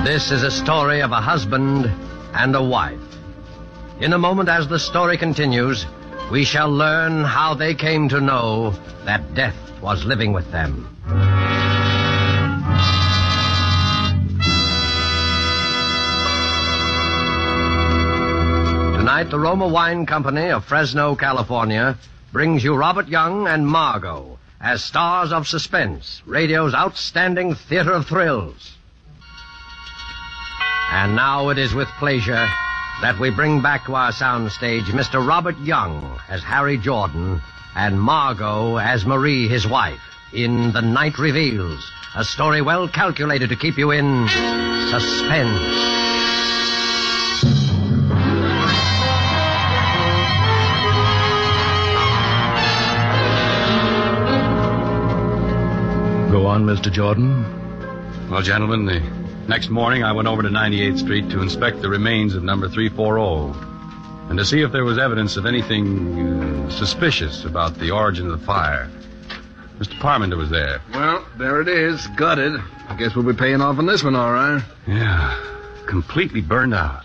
This is a story of a husband and a wife. In a moment, as the story continues, we shall learn how they came to know that death was living with them. Tonight, the Roma Wine Company of Fresno, California, brings you Robert Young and Margot as stars of Suspense, radio's outstanding theater of thrills. And now it is with pleasure that we bring back to our soundstage Mr. Robert Young as Harry Jordan and Margot as Marie, his wife, in The Night Reveals, a story well calculated to keep you in suspense. Go on, Mr. Jordan. Well, gentlemen, the next morning I went over to 98th Street to inspect the remains of number 340 and to see if there was evidence of anything suspicious about the origin of the fire. Mr. Parmenter was there. Well, there it is, gutted. I guess we'll be paying off on this one, all right. Yeah, completely burned out.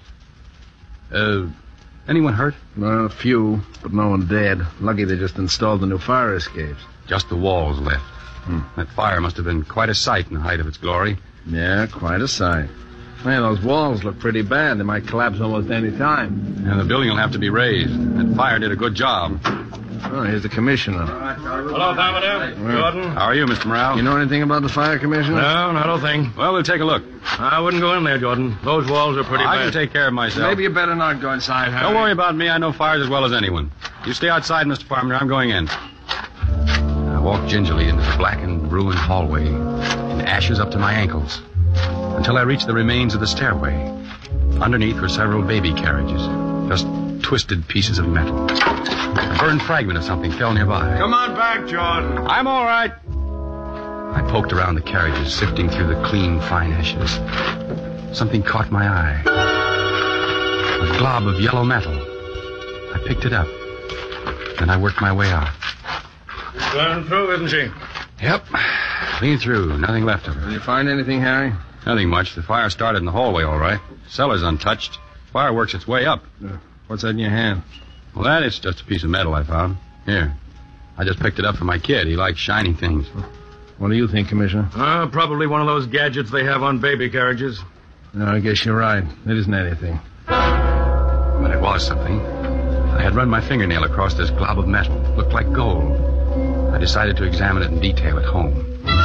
Anyone hurt? Well, a few, but no one dead. Lucky they just installed the new fire escapes. Just the walls left. That fire must have been quite a sight in the height of its glory. Yeah, quite a sight. Man, those walls look pretty bad. They might collapse almost any time. And the building will have to be raised. That fire did a good job. Oh, here's the commissioner. Hello, Parmenter. Jordan. How are you, Mr. Morale? You know anything about the fire, Commissioner? No, not a thing. Well, we'll take a look. I wouldn't go in there, Jordan. Those walls are pretty I bad. can take care of myself. Maybe you better not go inside, Harry. Don't worry about me. I know fires as well as anyone. You stay outside, Mr. Parmenter. I'm going in. I walked gingerly into the blackened, ruined hallway, in ashes up to my ankles, until I reached the remains of the stairway. Underneath were several baby carriages, just twisted pieces of metal. A burned fragment of something fell nearby. Come on back, Jordan. I'm all right. I poked around the carriages, sifting through the clean, fine ashes. Something caught my eye. A glob of yellow metal. I picked it up. Then I worked my way out. Going through, isn't she? Yep. Clean through. Nothing left of her. Did you find anything, Harry? Nothing much. The fire started in the hallway, all right. Cellar's untouched. Fire works its way up. What's that in your hand? Well, that is just a piece of metal I found. Here. I just picked it up for my kid. He likes shiny things. What do you think, Commissioner? Probably one of those gadgets they have on baby carriages. No, I guess you're right. It isn't anything. But it was something. I had run my fingernail across this glob of metal. It looked like gold. I decided to examine it in detail at home.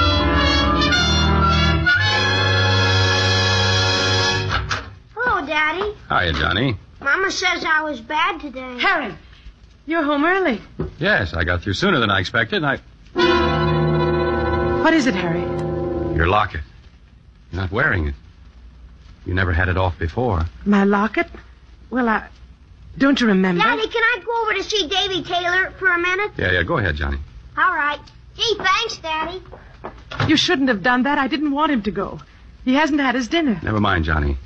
Hello, Daddy. Hiya, Johnny. Mama says I was bad today. Harry, you're home early. Yes, I got through sooner than I expected. What is it, Harry? Your locket. You're not wearing it. You never had it off before. My locket? Well, don't you remember? Daddy, can I go over to see Davy Taylor for a minute? Yeah, go ahead, Johnny. All right. Gee, thanks, Daddy. You shouldn't have done that. I didn't want him to go. He hasn't had his dinner. Never mind, Johnny.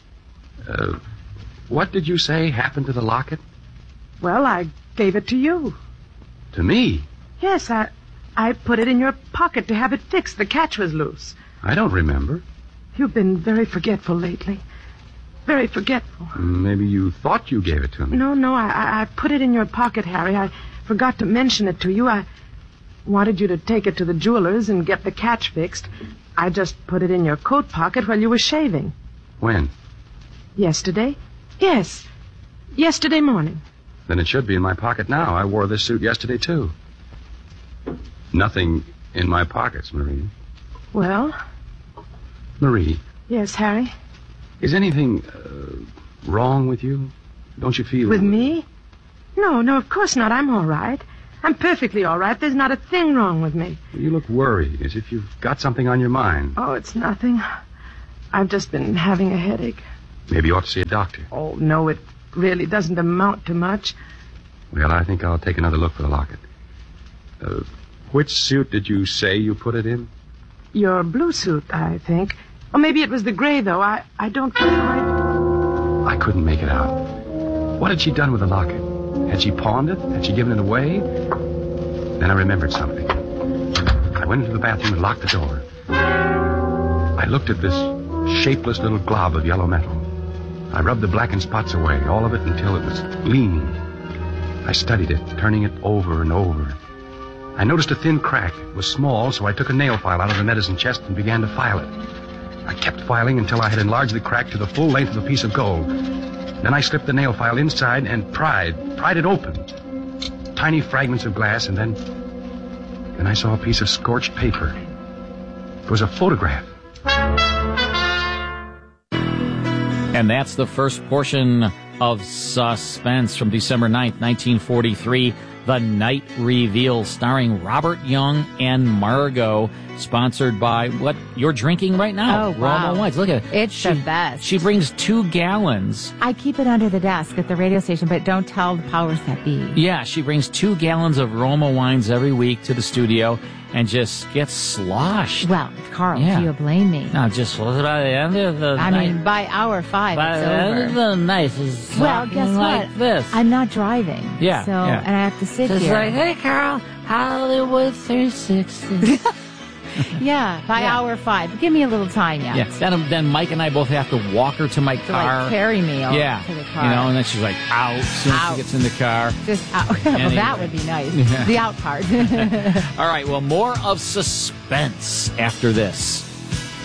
What did you say happened to the locket? Well, I gave it to you. To me? Yes, I put it in your pocket to have it fixed. The catch was loose. I don't remember. You've been very forgetful lately. Very forgetful. Maybe you thought you gave it to me. No, I put it in your pocket, Harry. I forgot to mention it to you. I wanted you to take it to the jeweler's and get the catch fixed. I just put it in your coat pocket while you were shaving. When? Yesterday? Yes. Yesterday morning. Then it should be in my pocket now. I wore this suit yesterday, too. Nothing in my pockets, Marie. Well? Marie. Yes, Harry? Is anything wrong with you? Don't you feel... With me? No, of course not. I'm all right. I'm perfectly all right. There's not a thing wrong with me. You look worried, as if you've got something on your mind. Oh, it's nothing. I've just been having a headache. Maybe you ought to see a doctor. Oh, no, it really doesn't amount to much. Well, I think I'll take another look for the locket. Which suit did you say you put it in? Your blue suit, I think. Or maybe it was the gray, though. I don't quite... I couldn't make it out. What had she done with the locket? Had she pawned it? Had she given it away? Then I remembered something. I went into the bathroom and locked the door. I looked at this shapeless little glob of yellow metal. I rubbed the blackened spots away, all of it, until it was gleaming. I studied it, turning it over and over. I noticed a thin crack. It was small, so I took a nail file out of the medicine chest and began to file it. I kept filing until I had enlarged the crack to the full length of a piece of gold. Then I slipped the nail file inside and pried it open. Tiny fragments of glass, and then I saw a piece of scorched paper. It was a photograph. And that's the first portion of Suspense from December 9th, 1943. The Night Reveal, starring Robert Young and Margot, sponsored by what you're drinking right now. Oh, wow. Roma Wines. Look at it. It's the best. She brings 2 gallons. I keep it under the desk at the radio station, but don't tell the powers that be. Yeah, she brings 2 gallons of Roma Wines every week to the studio and just gets sloshed. Well, Carl, Yeah. do you blame me? Now, just by the end of the I night. mean, by hour 5, by it's the end of over. the night is Well, talking guess like what? this. I'm not driving. Yeah, So, yeah. and I have to sit Just here. like, hey, Carl, Hollywood 360. Yeah, by Yeah. hour 5. Give me a little time yet. Yeah. Then Mike and I both have to walk her to my To car. like carry me over Yeah. to the car. You know, and then she's like, out, as soon as Out. she gets in the car. Just out. Well, Anyway. that would be nice. Yeah. The out part. All right, well, more of Suspense after this.